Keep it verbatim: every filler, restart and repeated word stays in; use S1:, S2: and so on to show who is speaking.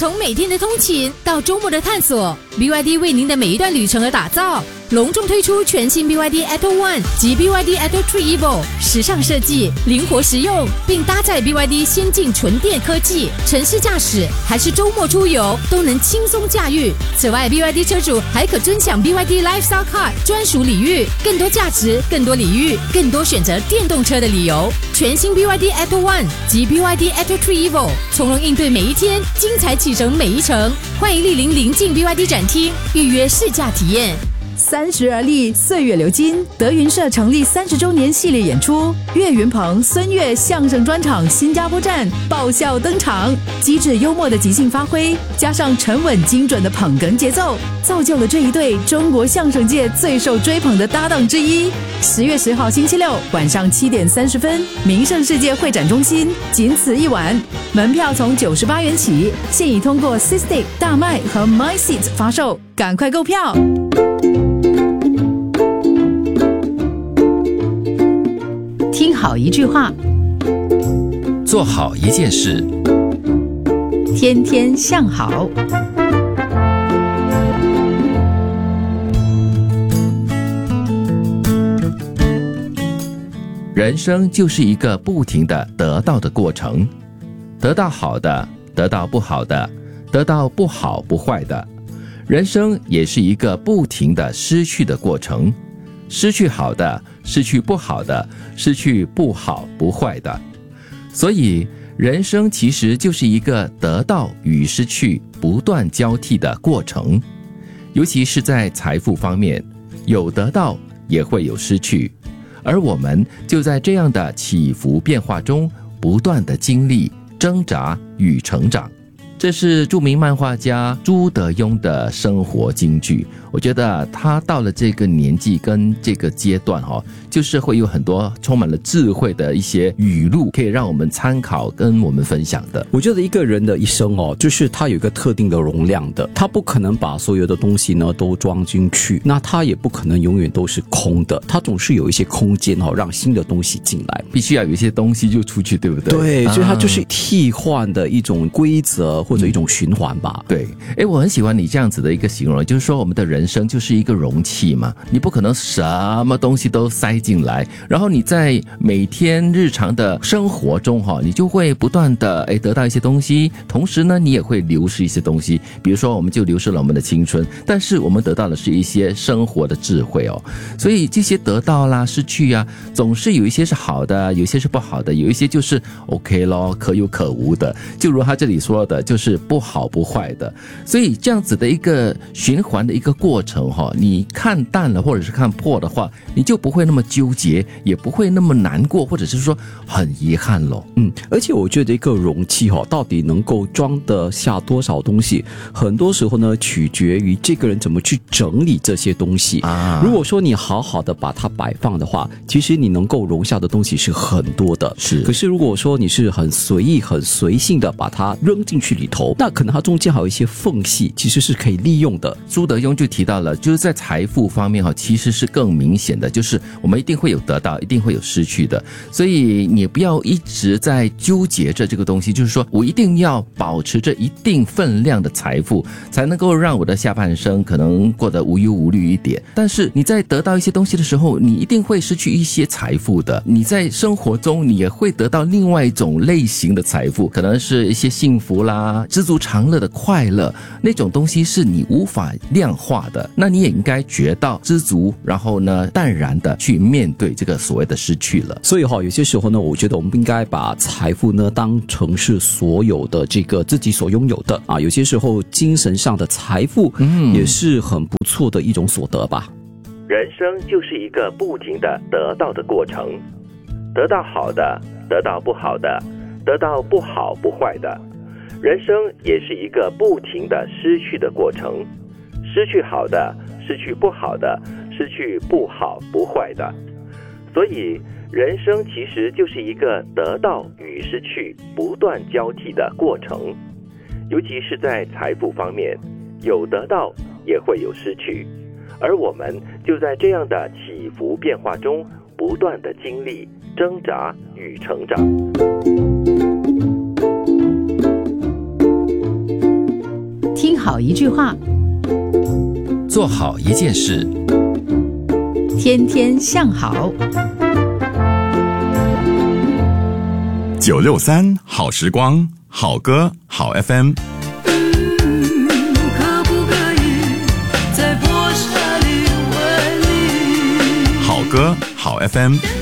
S1: 从每天的通勤到周末的探索， B Y D 为您的每一段旅程而打造。隆重推出全新 B Y D Atto One 及 B Y D Atto Three Evo， 时尚设计，灵活实用，并搭载 B Y D 先进纯电科技，城市驾驶还是周末出游都能轻松驾驭。此外 ，B Y D 车主还可尊享 B Y D Lifestyle Card 专属礼遇，更多价值，更多礼遇，更多选择电动车的理由。全新 B Y D Atto One 及 B Y D Atto Three Evo， 从容应对每一天，精彩启程每一程。欢迎莅临临近 B Y D 展厅，预约试驾体验。
S2: 三十而立，岁月流金。德云社成立三十周年系列演出，岳云鹏、孙越相声专场新加坡站爆笑登场，机智幽默的即兴发挥，加上沉稳精准的捧哏节奏，造就了这一对中国相声界最受追捧的搭档之一。十月十号星期六晚上七点三十分，名盛世界会展中心，仅此一晚，门票从九十八元起，现已通过 Sistic、大麦和 MySeats 发售，赶快购票。听好一句话，
S3: 做好一件事，
S2: 天天向好。
S3: 人生就是一个不停的得到的过程，得到好的，得到不好的，得到不好不坏的。人生也是一个不停的失去的过程，失去好的，失去不好的，失去不好不坏的。所以人生其实就是一个得到与失去不断交替的过程，尤其是在财富方面，有得到也会有失去，而我们就在这样的起伏变化中不断的经历挣扎与成长。这是著名漫画家朱德庸的生活金句，我觉得他到了这个年纪跟这个阶段、哦、就是会有很多充满了智慧的一些语录可以让我们参考跟我们分享的。
S4: 我觉得一个人的一生哦，就是他有一个特定的容量的，他不可能把所有的东西呢都装进去，那他也不可能永远都是空的，他总是有一些空间哦，让新的东西进来，
S3: 必须要有一些东西就出去，对不对？
S4: 对，所以它就是替换的一种规则或者一种循环吧。
S3: 对，诶，我很喜欢你这样子的一个形容，就是说我们的人生就是一个容器嘛，你不可能什么东西都塞进来，然后你在每天日常的生活中哈，你就会不断的诶得到一些东西，同时呢你也会流失一些东西，比如说我们就流失了我们的青春，但是我们得到的是一些生活的智慧哦。所以这些得到啦失去啊，总是有一些是好的，有一些是不好的，有一些就是 OK 咯，可有可无的，就如他这里说的，就是不好不坏的。所以这样子的一个循环的一个过程哈，你看淡了或者是看破的话，你就不会那么纠结，也不会那么难过，或者是说很遗憾咯。
S4: 嗯，而且我觉得一个容器哈，到底能够装得下多少东西，很多时候呢取决于这个人怎么去整理这些东西啊。如果说你好好的把它摆放的话，其实你能够容下的东西是很多的。
S3: 是，
S4: 可是如果说你是很随意很随性的把它扔进去里头，那可能它中间还有一些缝隙，其实是可以利用的。
S3: 朱德庸就提到了，就是在财富方面其实是更明显的，就是我们一定会有得到，一定会有失去的，所以你不要一直在纠结着这个东西，就是说我一定要保持着一定分量的财富，才能够让我的下半生可能过得无忧无虑一点。但是你在得到一些东西的时候，你一定会失去一些财富的，你在生活中你也会得到另外一种类型的财富，可能是一些幸福啦，知足常乐的快乐，那种东西是你无法量化的，那你也应该觉到知足，然后呢淡然的去面对这个所谓的失去了。
S4: 所以哈，有些时候呢，我觉得我们不应该把财富呢当成是所有的这个自己所拥有的啊，有些时候精神上的财富嗯也是很不错的一种所得吧。
S5: 人生就是一个不停的得到的过程，得到好的，得到不好的，得到不好不坏的。人生也是一个不停的失去的过程，失去好的，失去不好的，失去不好不坏的。所以人生其实就是一个得到与失去不断交替的过程，尤其是在财富方面，有得到也会有失去，而我们就在这样的起伏变化中不断的经历挣扎与成长。
S2: 好一句话，
S3: 做好一件事，
S2: 天天向好。
S6: 九六三好时光，好歌好 F M。
S7: 可不可以在破沙里为你
S6: 好歌好 F M。